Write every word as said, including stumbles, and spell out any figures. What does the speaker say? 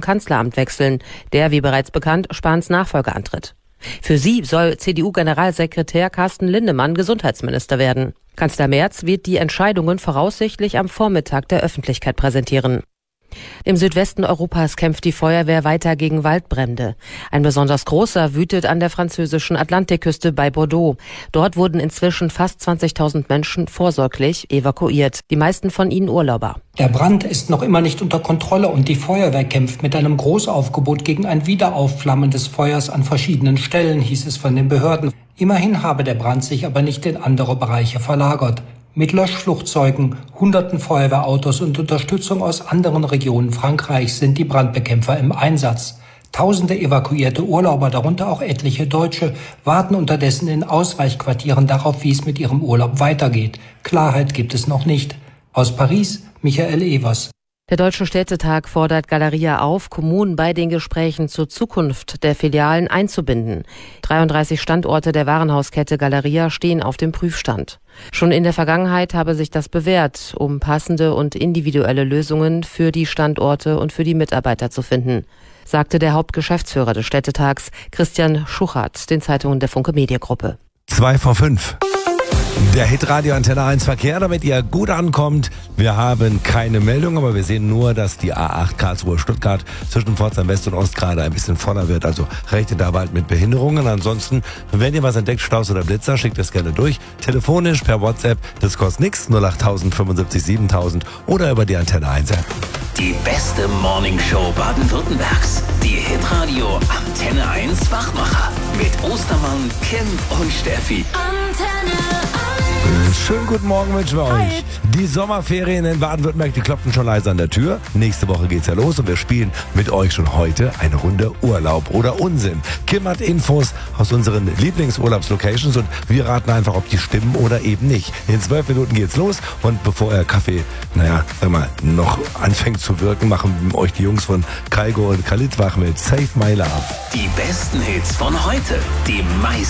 Kanzleramt wechseln, der, wie bereits bekannt, Spahns Nachfolger antritt. Für sie soll C D U-Generalsekretär Carsten Linnemann Gesundheitsminister werden. Kanzler Merz wird die Entscheidungen voraussichtlich am Vormittag der Öffentlichkeit präsentieren. Im Südwesten Europas kämpft die Feuerwehr weiter gegen Waldbrände. Ein besonders großer wütet an der französischen Atlantikküste bei Bordeaux. Dort wurden inzwischen fast zwanzigtausend Menschen vorsorglich evakuiert, die meisten von ihnen Urlauber. Der Brand ist noch immer nicht unter Kontrolle und die Feuerwehr kämpft mit einem Großaufgebot gegen ein Wiederaufflammen des Feuers an verschiedenen Stellen, hieß es von den Behörden. Immerhin habe der Brand sich aber nicht in andere Bereiche verlagert. Mit Löschflugzeugen, hunderten Feuerwehrautos und Unterstützung aus anderen Regionen Frankreichs sind die Brandbekämpfer im Einsatz. Tausende evakuierte Urlauber, darunter auch etliche Deutsche, warten unterdessen in Ausweichquartieren darauf, wie es mit ihrem Urlaub weitergeht. Klarheit gibt es noch nicht. Aus Paris, Michael Evers. Der Deutsche Städtetag fordert Galeria auf, Kommunen bei den Gesprächen zur Zukunft der Filialen einzubinden. dreiunddreißig Standorte der Warenhauskette Galeria stehen auf dem Prüfstand. Schon in der Vergangenheit habe sich das bewährt, um passende und individuelle Lösungen für die Standorte und für die Mitarbeiter zu finden, sagte der Hauptgeschäftsführer des Städtetags, Christian Schuchert, den Zeitungen der Funke Mediengruppe. Zwei vor fünf. Der Hitradio Antenne eins Verkehr, damit ihr gut ankommt. Wir haben keine Meldung, aber wir sehen nur, dass die A acht Karlsruhe-Stuttgart zwischen Pforzheim West und Ost gerade ein bisschen voller wird. Also rechnet da bald mit Behinderungen. Ansonsten, wenn ihr was entdeckt, Staus oder Blitzer, schickt es gerne durch. Telefonisch, per WhatsApp, das kostet nichts. null acht null null fünfundsiebzig siebentausend oder über die Antenne eins App. Die beste Morningshow Baden-Württembergs. Die Hitradio Antenne eins Wachmacher. Mit Ostermann, Kim und Steffi. Antenne eins. Schönen guten Morgen wünschen wir euch. Die Sommerferien in Baden-Württemberg, die klopfen schon leise an der Tür. Nächste Woche geht's ja los und wir spielen mit euch schon heute eine Runde Urlaub oder Unsinn. Kim hat Infos aus unseren Lieblingsurlaubslocations und wir raten einfach, ob die stimmen oder eben nicht. In zwölf Minuten geht's los und bevor euer Kaffee, naja, sag mal, noch anfängt zu wirken, machen euch die Jungs von Kaigo und Khalid wach mit Save My Love. Die besten Hits von heute. Die meisten